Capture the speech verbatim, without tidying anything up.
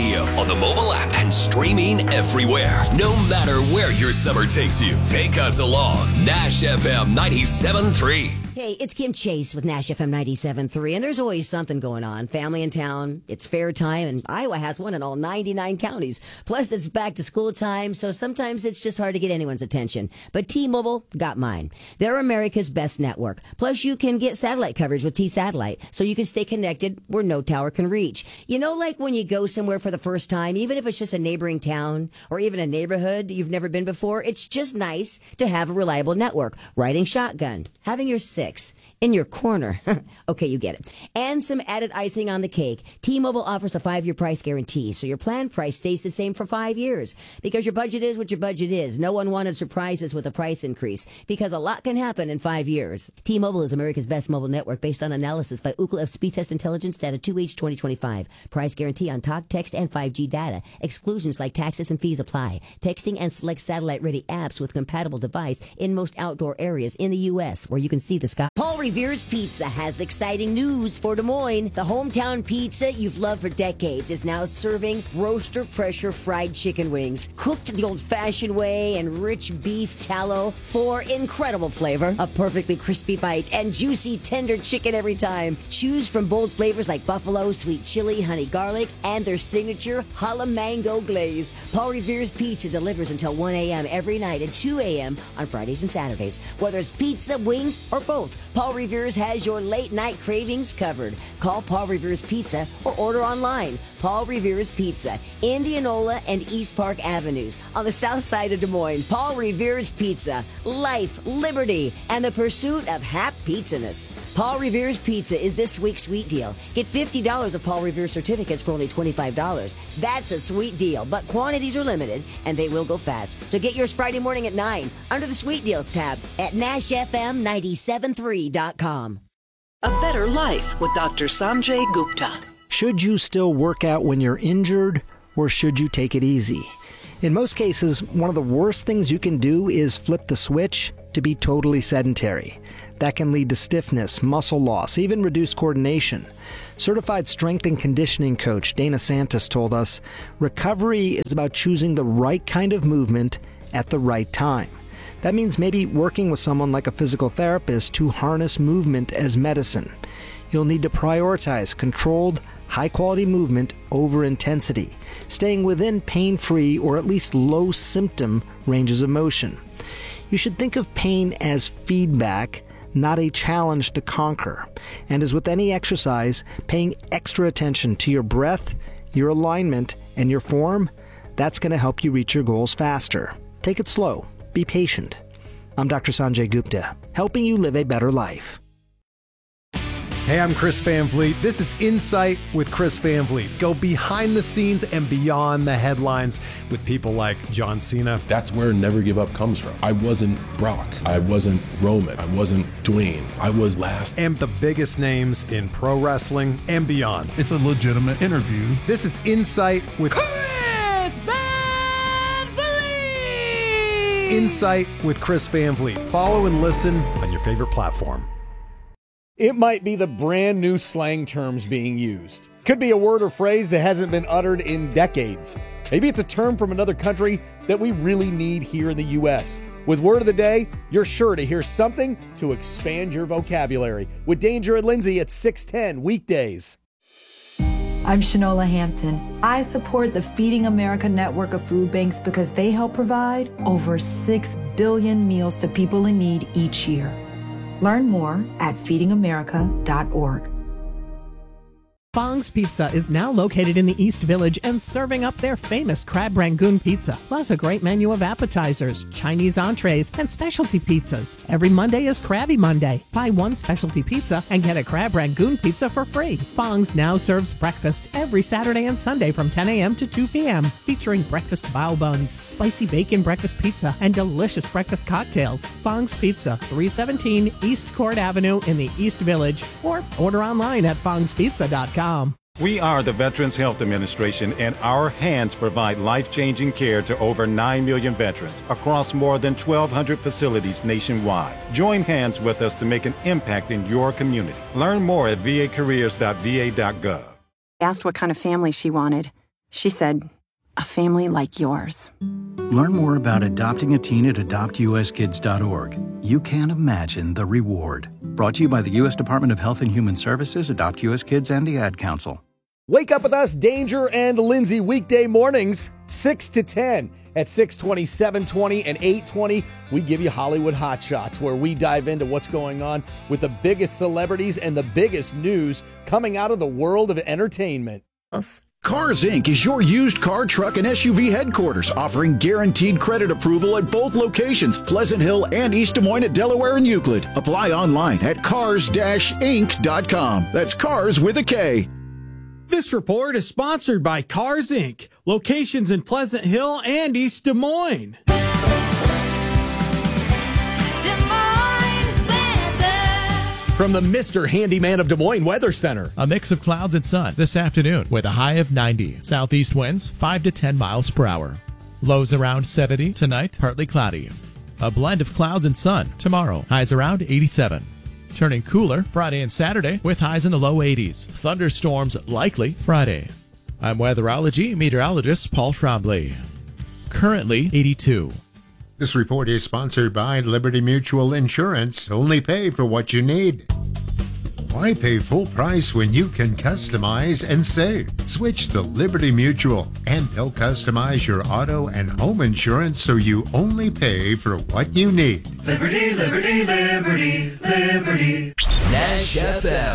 radio, on the mobile app, and streaming everywhere. No matter where your summer takes you, take us along. Nash F M ninety-seven point three. Hey, it's Kim Chase with Nash F M ninety-seven point three, and there's always something going on. Family in town, it's fair time, and Iowa has one in all ninety-nine counties. Plus, it's back to school time, so sometimes it's just hard to get anyone's attention. But T-Mobile got mine. They're America's best network. Plus, you can get satellite coverage with T-Satellite, so you can stay connected where no tower can reach. You know, like when you go somewhere for the first time, even if it's just a neighboring town or even a neighborhood you've never been before, it's just nice to have a reliable network. Riding shotgun, having your six in your corner. Okay, you get it. And some added icing on the cake. T-Mobile offers a five-year price guarantee, so your plan price stays the same for five years. Because your budget is what your budget is. No one wanted surprises with a price increase, because a lot can happen in five years. T-Mobile is America's best mobile network based on analysis by Ookla of Speed Test Intelligence Data two H twenty twenty-five. Price guarantee on talk, text, and five G data. Exclusions like taxes and fees apply. Texting and select satellite-ready apps with compatible device in most outdoor areas in the U S where you can see the sky. Paul Revere's Pizza has exciting news for Des Moines. The hometown pizza you've loved for decades is now serving roaster pressure fried chicken wings, cooked the old-fashioned way and rich beef tallow for incredible flavor, a perfectly crispy bite, and juicy, tender chicken every time. Choose from bold flavors like buffalo, sweet chili, honey garlic, and their signature jalapeno mango glaze. Paul Revere's Pizza delivers until one a.m. every night and two a.m. on Fridays and Saturdays. Whether it's pizza, wings, or both, Paul Revere's has your late-night cravings covered. Call Paul Revere's Pizza or order online. Paul Revere's Pizza, Indianola and East Park Avenues on the south side of Des Moines. Paul Revere's Pizza, life, liberty, and the pursuit of hap-pizzaness. Paul Revere's Pizza is this week's sweet deal. Get fifty dollars of Paul Revere certificates for only twenty-five dollars. That's a sweet deal, but quantities are limited, and they will go fast. So get yours Friday morning at nine under the Sweet Deals tab at Nash F M ninety-seven three dot com. A Better Life with Doctor Sanjay Gupta. Should you still work out when you're injured, or should you take it easy? In most cases, one of the worst things you can do is flip the switch to be totally sedentary. That can lead to stiffness, muscle loss, even reduced coordination. Certified strength and conditioning coach Dana Santos told us, recovery is about choosing the right kind of movement at the right time. That means maybe working with someone like a physical therapist to harness movement as medicine. You'll need to prioritize controlled, high-quality movement over intensity, staying within pain-free or at least low-symptom ranges of motion. You should think of pain as feedback, not a challenge to conquer. And as with any exercise, paying extra attention to your breath, your alignment, and your form, that's going to help you reach your goals faster. Take it slow. Be patient. I'm Doctor Sanjay Gupta, helping you live a better life. Hey, I'm Chris Van Vliet. This is Insight with Chris Van Vliet. Go behind the scenes and beyond the headlines with people like John Cena. That's where Never Give Up comes from. I wasn't Brock. I wasn't Roman. I wasn't Dwayne. I was last. And the biggest names in pro wrestling and beyond. It's a legitimate interview. This is Insight with Chris Van Vliet. Insight with Chris Van Vliet. Follow and listen on your favorite platform. It might be the brand new slang terms being used. Could be a word or phrase that hasn't been uttered in decades. Maybe it's a term from another country that we really need here in the U S. With Word of the Day, you're sure to hear something to expand your vocabulary. With Danger and Lindsay at six ten weekdays. I'm Shanola Hampton. I support the Feeding America network of food banks because they help provide over six billion meals to people in need each year. Learn more at feeding america dot org. Fong's Pizza is now located in the East Village and serving up their famous Crab Rangoon pizza, plus a great menu of appetizers, Chinese entrees, and specialty pizzas. Every Monday is Krabby Monday. Buy one specialty pizza and get a Crab Rangoon pizza for free. Fong's now serves breakfast every Saturday and Sunday from ten a.m. to two p.m., featuring breakfast bao buns, spicy bacon breakfast pizza, and delicious breakfast cocktails. Fong's Pizza, three seventeen East Court Avenue in the East Village, or order online at fongs pizza dot com. We are the Veterans Health Administration, and our hands provide life-changing care to over nine million veterans across more than twelve hundred facilities nationwide. Join hands with us to make an impact in your community. Learn more at v a careers dot v a dot gov. Asked what kind of family she wanted. She said, a family like yours. Learn more about adopting a teen at adopt u s kids dot org. You can't imagine the reward. Brought to you by the U S Department of Health and Human Services, Adopt U S Kids, and the Ad Council. Wake up with us, Danger and Lindsay, weekday mornings, six to ten. At six twenty, seven twenty, and eight twenty, we give you Hollywood Hot Shots, where we dive into what's going on with the biggest celebrities and the biggest news coming out of the world of entertainment. Cars Incorporated is your used car, truck, and S U V headquarters, offering guaranteed credit approval at both locations, Pleasant Hill and East Des Moines at Delaware and Euclid. Apply online at cars dash inc dot com. That's cars with a K. This report is sponsored by Cars Incorporated, locations in Pleasant Hill and East Des Moines. From the Mister Handyman of Des Moines Weather Center. A mix of clouds and sun this afternoon with a high of ninety. Southeast winds five to ten miles per hour. Lows around seventy. Tonight, partly cloudy. A blend of clouds and sun tomorrow. Highs around eighty-seven. Turning cooler Friday and Saturday with highs in the low eighties. Thunderstorms likely Friday. I'm weatherology meteorologist Paul Trombley. Currently eighty-two. This report is sponsored by Liberty Mutual Insurance. Only pay for what you need. Why pay full price when you can customize and save? Switch to Liberty Mutual, and they'll customize your auto and home insurance so you only pay for what you need. Liberty, liberty, liberty, liberty. Nash F M.